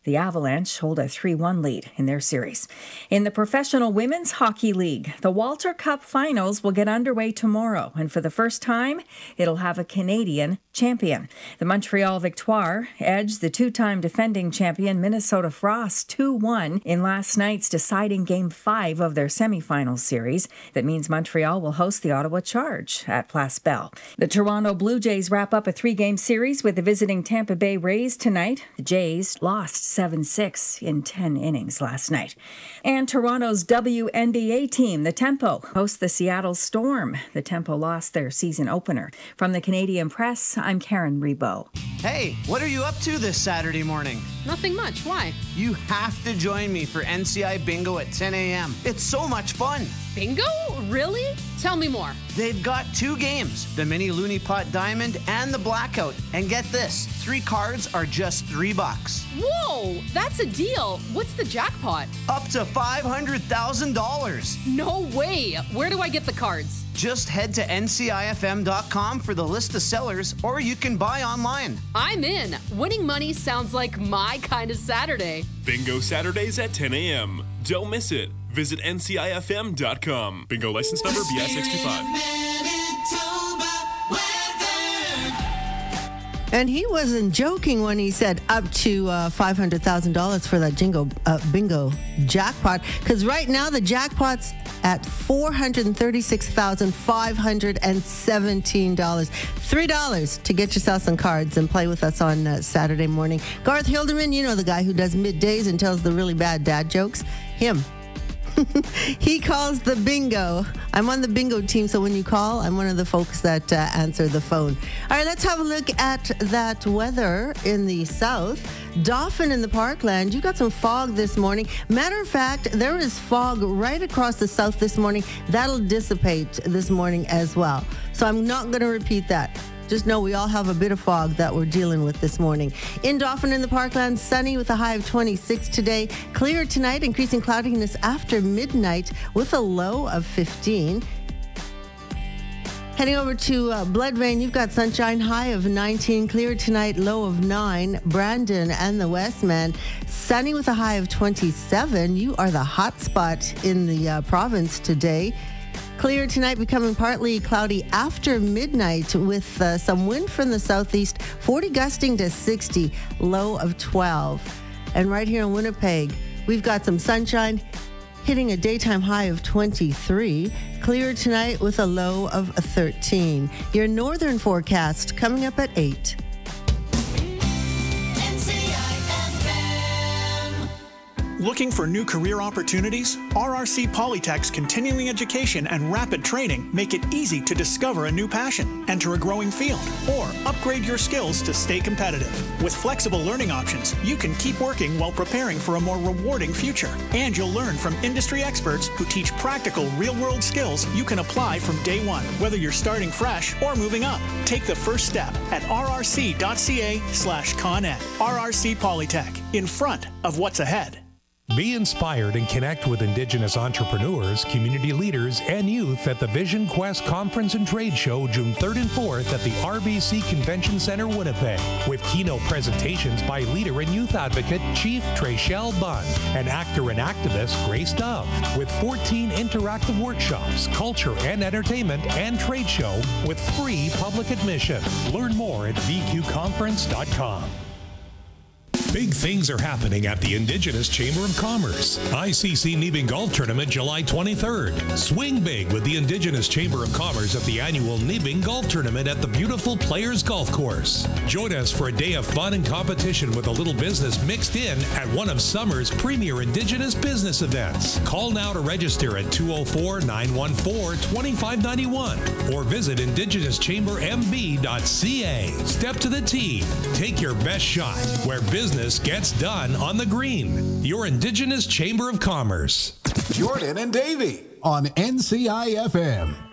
The Avalanche hold a 3-1 lead in their series. In the Professional Women's Hockey League, the Walter Cup Finals will get underway tomorrow, and for the first time, it'll have a Canadian champion. The Montreal Victoire edged the two-time defending champion Minnesota Frost 2-1 in last night's deciding Game 5 of their semifinal series. That means Montreal will host the Ottawa Charge at Place Bell. The Toronto Blue Jays wrap up a 3-game series with the visiting Tampa Bay Rays tonight. The Jays lost 7-6 in 10 innings last night. And Toronto's WNBA team, the Tempo, hosts the Seattle Storm. The Tempo lost their season opener. From the Canadian Press, I'm Karen Rebo. Hey, what are you up to this Saturday morning? Nothing much. Why? You have to join me for NCI Bingo at 10 a.m. It's so much fun. Bingo? Really? Tell me more. They've got 2 games, the Mini Looney Pot Diamond and the Blackout. And get this, 3 cards are just $3. Whoa, that's a deal. What's the jackpot? Up to $500,000. No way. Where do I get the cards? Just head to ncifm.com for the list of sellers, or you can buy online. I'm in. Winning money sounds like my kind of Saturday. Bingo Saturdays at 10 a.m. Don't miss it. Visit ncifm.com. Bingo license number BI65. And he wasn't joking when he said up to $500,000 for that bingo jackpot. Because right now the jackpot's at $436,517. $3 to get yourself some cards and play with us on Saturday morning. Garth Hildeman, you know the guy who does middays and tells the really bad dad jokes. Him. He calls the bingo. I'm on the bingo team, so when you call, I'm one of the folks that answer the phone. All right, let's have a look at that weather in the south. Dauphin in the Parkland, you got some fog this morning. Matter of fact, there is fog right across the south this morning. That'll dissipate this morning as well. So I'm not going to repeat that. Just know we all have a bit of fog that we're dealing with this morning. In Dauphin in the Parkland, sunny with a high of 26 today. Clear tonight, increasing cloudiness after midnight with a low of 15. Heading over to Bloodvein, you've got sunshine, high of 19. Clear tonight, low of 9. Brandon and the Westman, sunny with a high of 27. You are the hot spot in the province today. Clear tonight, becoming partly cloudy after midnight with some wind from the southeast, 40 gusting to 60, low of 12. And right here in Winnipeg, we've got some sunshine, hitting a daytime high of 23. Clear tonight with a low of 13. Your northern forecast coming up at 8. Looking for new career opportunities? RRC Polytech's continuing education and rapid training make it easy to discover a new passion, enter a growing field, or upgrade your skills to stay competitive. With flexible learning options, you can keep working while preparing for a more rewarding future. And you'll learn from industry experts who teach practical, real-world skills you can apply from day one, whether you're starting fresh or moving up. Take the first step at rrc.ca/ConEd. RRC Polytech, in front of what's ahead. Be inspired and connect with Indigenous entrepreneurs, community leaders, and youth at the Vision Quest Conference and Trade Show June 3rd and 4th at the RBC Convention Center, Winnipeg, with keynote presentations by leader and youth advocate Chief Treshelle Bunn and actor and activist Grace Dove, with 14 interactive workshops, culture and entertainment, and trade show with free public admission. Learn more at vqconference.com. Big things are happening at the Indigenous Chamber of Commerce. ICC Nibing Golf Tournament July 23rd. Swing big with the Indigenous Chamber of Commerce at the annual Nibing Golf Tournament at the beautiful Players Golf Course. Join us for a day of fun and competition with a little business mixed in at one of summer's premier Indigenous business events. Call now to register at 204-914-2591 or visit indigenouschambermb.ca. Step to the tee. Take your best shot where business gets done on the green. Your Indigenous Chamber of Commerce. Jordan and Davey on NCIFM.